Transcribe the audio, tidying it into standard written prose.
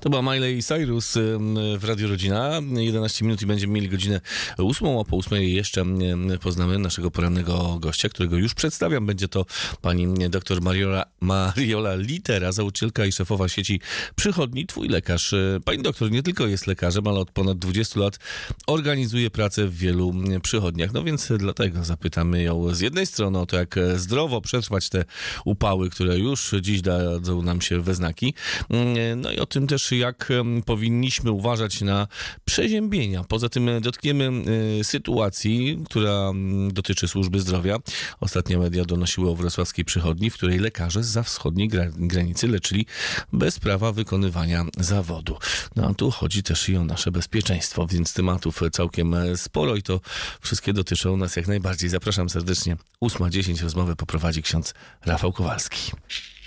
To była Miley Cyrus w Radiu Rodzina. 11 minut i będziemy mieli godzinę 8, a po 8 jeszcze poznamy naszego porannego gościa, którego już przedstawiam. Będzie to pani dr Mariola Litera, założycielka i szefowa sieci przychodni Twój Lekarz. Pani doktor nie tylko jest lekarzem, ale od ponad 20 lat organizuje pracę w wielu przychodniach. No więc dlatego zapytamy ją z jednej strony o to, jak zdrowo przetrwać te upały, które już dziś dadzą nam się we znaki. No i o tym też, jak powinniśmy uważać na przeziębienia. Poza tym dotkniemy sytuacji, która dotyczy służby zdrowia. Ostatnie media donosiły o wrocławskiej przychodni, w której lekarze zza wschodniej granicy leczyli bez prawa wykonywania zawodu. No a tu chodzi też i o nasze bezpieczeństwo, więc tematów całkiem sporo i to wszystkie dotyczą nas jak najbardziej. Zapraszam serdecznie. 8:10 rozmowę poprowadzi ksiądz Rafał Kowalski.